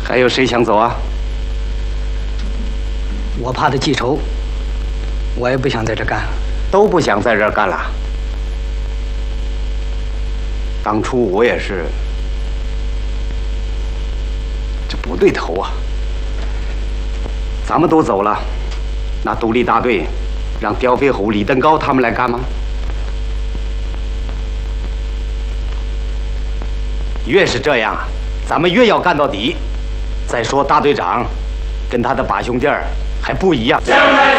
还有谁想走啊？ 我怕他记仇，我也不想在这干了。 都不想在这儿干了。当初我也是，这不对头啊。咱们都走了，那独立大队让刁飞虎、李登高他们来干吗？越是这样，咱们越要干到底。再说大队长跟他的把兄弟儿还不一样。